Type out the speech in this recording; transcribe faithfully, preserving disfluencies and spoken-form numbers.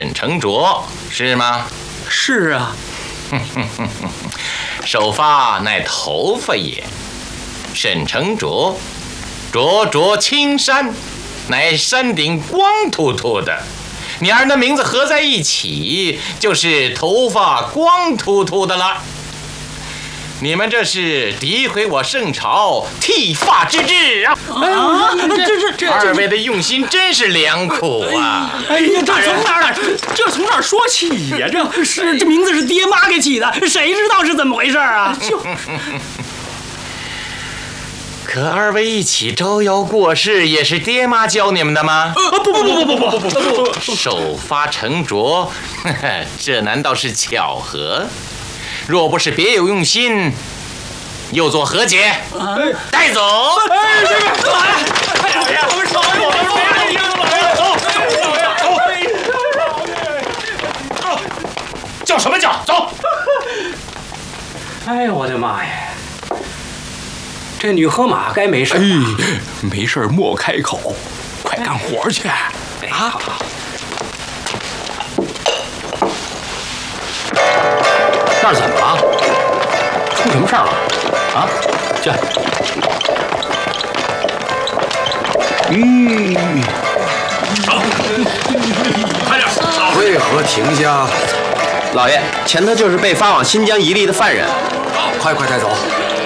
沈承卓是吗？ 是啊。 首发乃头发也，沈承卓，灼灼青山，乃山顶光秃秃的。你二人的名字合在一起，就是头发光秃秃的了。你们这是诋毁我圣朝剃发之制啊！ 啊，这这这二位的用心真是良苦啊！ 哎呀，这从哪儿这从哪儿说起呀？这是这名字是爹妈给起的，谁知道是怎么回事啊？就。 可二位一起招摇过市，也是爹妈教你们的吗？ 不不不不不不不不不！ 首发承卓，这难道是巧合？若不是别有用心，又作何解？带走！ 哎，这个，哎呀，我们少爷，我们走走走！叫什么叫？走！ 哎呀，我的妈呀！这女河马该没事。 哎，没事莫开口，快干活去！啊！ 那儿怎么了？出什么事儿了？啊？这…… 嗯， 快点！ 为何停下？ 老爷，前头就是被发往新疆伊犁的犯人。 快快带走！